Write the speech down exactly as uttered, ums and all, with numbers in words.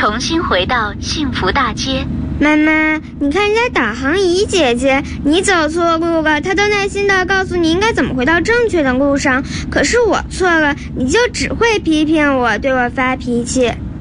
重新回到幸福大街。 妈妈，你看人家导航仪姐姐，你走错路了，她都耐心地告诉你应该怎么回到正确的路上。可是我错了，你就只会批评我，对我发脾气。